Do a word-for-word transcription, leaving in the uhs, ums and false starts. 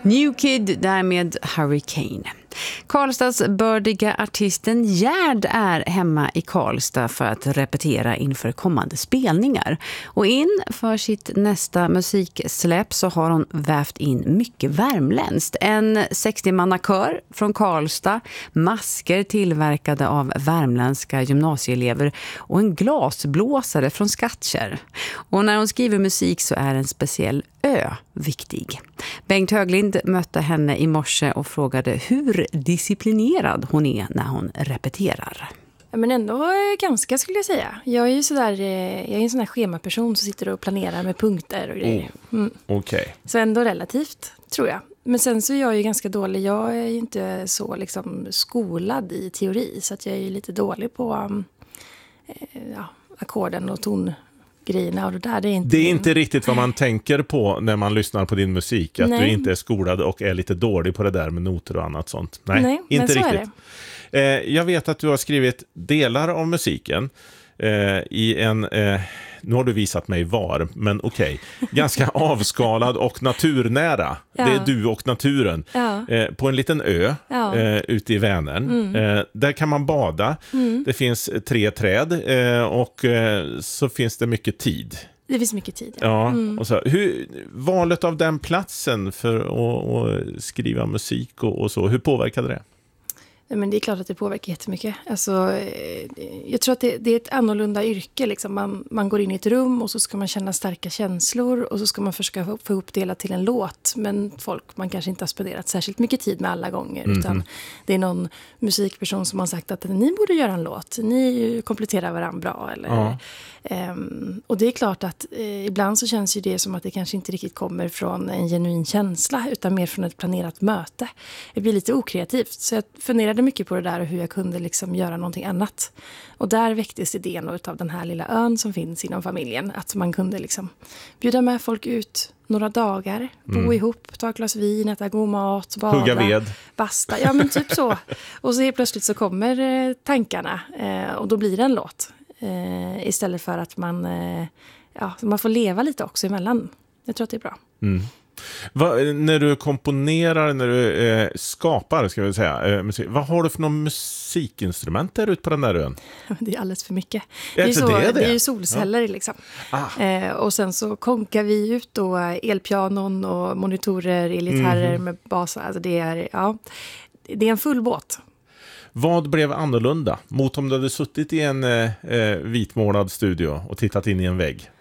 New Kid, därmed Hurricane. Karlstads bördiga artisten Gerd är hemma i Karlstad för att repetera inför kommande spelningar. Och in för sitt nästa musiksläpp så har hon vävt in mycket värmländskt. En sextio-mannakör från Karlstad, masker tillverkade av värmländska gymnasieelever och en glasblåsare från Skattkärr. Och när hon skriver musik så är en speciell ö viktig. Bengt Höglind mötte henne i morse och frågade hur disciplinerad hon är när hon repeterar. Men ändå ganska skulle jag säga. Jag är ju sådär, jag är en sån här schemaperson som sitter och planerar med punkter och grejer. Mm. Okej. Okay. Så ändå relativt, tror jag. Men sen så är jag ju ganska dålig. Jag är ju inte så liksom skolad i teori. Så att jag är ju lite dålig på um, ja, ackorden och ton. Grejerna och det där, det är inte... Det är inte riktigt vad man tänker på när man lyssnar på din musik. Att Nej. du inte är skolad och är lite dålig på det där med noter och annat sånt. Nej, Nej inte men så riktigt. är det. Eh, jag vet att du har skrivit delar av musiken eh, i en... Eh, nu har du visat mig var, men okej. Okay. Ganska avskalad och naturnära. Ja. Det är du och naturen. Ja. Eh, på en liten ö ja. eh, ute i Vänern. Mm. Eh, där kan man bada. Mm. Det finns tre träd eh, och eh, så finns det mycket tid. Det finns mycket tid. Ja, ja mm. och så, hur, valet av den platsen för att, att skriva musik och, och så, hur påverkade det? Men det är klart att det påverkar jättemycket. Alltså, jag tror att det, det är ett annorlunda yrke. Liksom. Man, man går in i ett rum och så ska man känna starka känslor och så ska man försöka få ihop det till en låt. Men folk man kanske inte har spenderat särskilt mycket tid med alla gånger. Mm. Utan det är någon musikperson som har sagt att ni borde göra en låt. Ni kompletterar varandra bra. Eller, ja. um, och det är klart att eh, ibland så känns ju det som att det kanske inte riktigt kommer från en genuin känsla utan mer från ett planerat möte. Det blir lite okreativt. Så jag funderar mycket på det där och hur jag kunde liksom göra någonting annat. Och där väcktes idén av den här lilla ön som finns inom familjen. Att man kunde liksom bjuda med folk ut några dagar, bo mm. ihop, ta ett glas vin, äta god mat, bada, hugga ved, basta. Ja, men typ så. Och så helt plötsligt så kommer eh, tankarna eh, och då blir det en låt. Eh, istället för att man, eh, ja, man får leva lite också emellan. Jag tror att det är bra. Mm. Va, när du komponerar, när du eh, skapar ska jag säga, eh, musik, vad har du för någon musikinstrument där ute på den där ön? Det är alldeles för mycket. Det är, det är, så, det är, det? det är ju solceller ja. liksom. Ah. Eh, och sen så konkar vi ut då elpianon och monitorer, elgitarrer mm. med bas. Alltså det är, ja, det är en full båt. Vad blev annorlunda mot om du hade suttit i en eh, vitmålad studio och tittat in i en vägg?